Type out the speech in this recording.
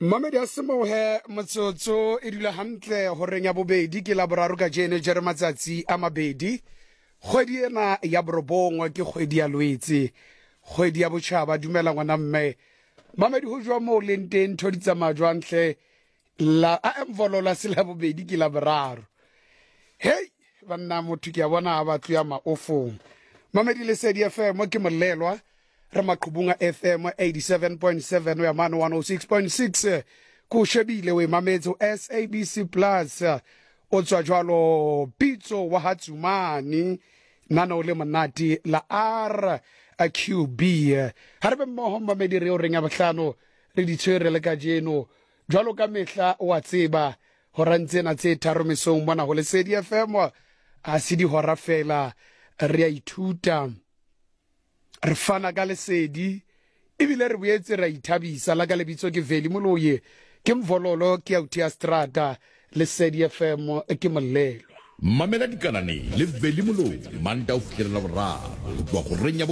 Mamedi a semohe motsotso e dula hantle horeng ya bobedi ke la boraro ka jene jere matsatsi a mabedi. Kgwedi ena ya borobongwa ke kgwedi ya Loetse, kgwedi ya botjhaba. Dumela ngwana mme. Mamedi ho jwa mo le nteng ntho di tsamaya jwang hle la a emvolola se la bobedi ke la boraro. Hey banna motho ke a bona a batlo ya maofong. Mamedi le Sedi FM ke molelwa re maqhubunga FM 87.7 we mano 106.6 ku shebile we mametso SABC Plus o tswa jwalo Pitso wa Hatsumani nana o le monati la RQB harbe mmoho Mamedi re o renga bohlano re di tshwere le ka jeno jwalo ka mehla wa tseba hora ntsena tse tharo mesong bona ho le Sedi FM a se di hora fela re a ithuta re fana ka lesedi ebile re boetse ra ithabisa la ka lebitso ke Veli Moloye ke Mvololo ke Autia Strata le Sedi FM ke Molelwa mamela dikanane le Veli Moloye manda o fitlhela boraro go renya